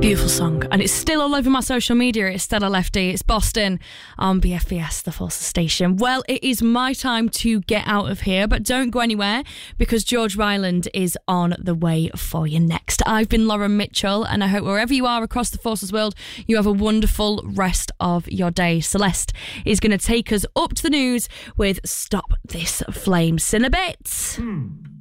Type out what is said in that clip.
Beautiful song, and it's still all over my social media. It's Stella Lefty, it's Boston on BFBS, the Forces station. Well, it is my time to get out of here, but don't go anywhere because George Ryland is on the way for you next. I've been Lauren Mitchell, and I hope wherever you are across the Forces world, you have a wonderful rest of your day. Celeste is going to take us up to the news with Stop This Flame. See you in a bit.